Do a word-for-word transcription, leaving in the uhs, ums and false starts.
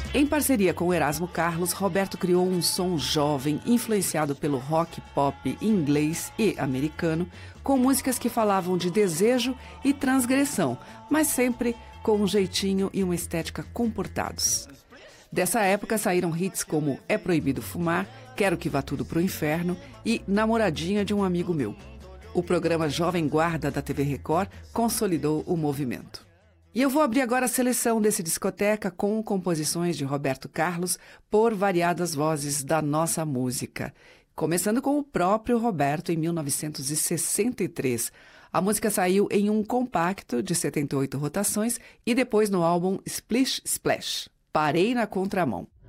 Em parceria com Erasmo Carlos, Roberto criou um som jovem, influenciado pelo rock pop inglês e americano, com músicas que falavam de desejo e transgressão, mas sempre com um jeitinho e uma estética comportados. Dessa época saíram hits como É Proibido Fumar, Quero Que Vá Tudo Pro Inferno e Namoradinha de um Amigo Meu. O programa Jovem Guarda da T V Record consolidou o movimento. E eu vou abrir agora a seleção desse discoteca com composições de Roberto Carlos por variadas vozes da nossa música. Começando com o próprio Roberto em mil novecentos e sessenta e três. A música saiu em um compacto de setenta e oito rotações e depois no álbum Splish Splash. Parei na Contramão.